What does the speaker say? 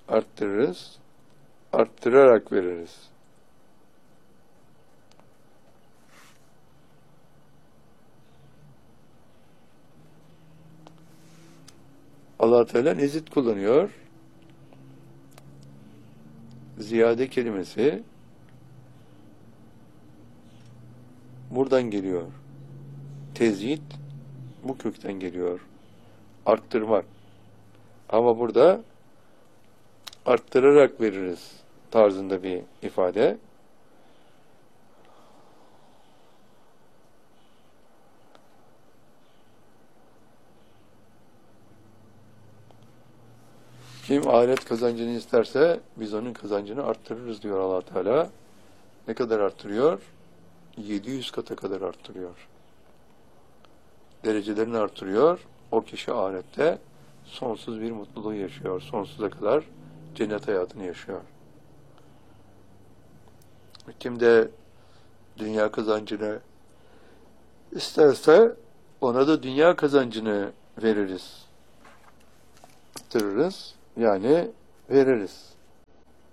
arttırırız, arttırarak veririz. Allah Teala nezit kullanıyor. Ziyade kelimesi buradan geliyor. Tezyit bu kökten geliyor. Arttırmak. Ama burada arttırarak veririz tarzında bir ifade. Kim ahiret kazancını isterse biz onun kazancını arttırırız diyor Allah Teala. Ne kadar arttırıyor? 700 kata kadar arttırıyor. Derecelerini arttırıyor. O kişi ahirette sonsuz bir mutluluğu yaşıyor. Sonsuza kadar cennet hayatını yaşıyor. Kim de dünya kazancını isterse ona da dünya kazancını veririz. Arttırırız. Yani veririz.